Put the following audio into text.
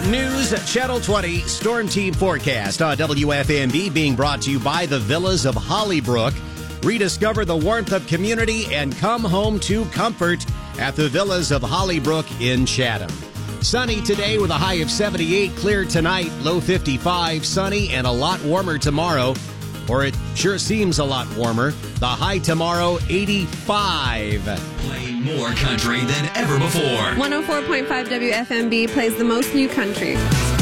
News Channel 20 Storm Team Forecast on WFMB being brought to you by the Villas of Hollybrook. Rediscover the warmth of community and come home to comfort at the Villas of Hollybrook in Chatham. Sunny today with a high of 78, clear tonight, low 55, sunny and a lot warmer tomorrow. Or it sure seems a lot warmer. The high tomorrow, 85. Play more country than ever before. 104.5 WFMB plays the most new country.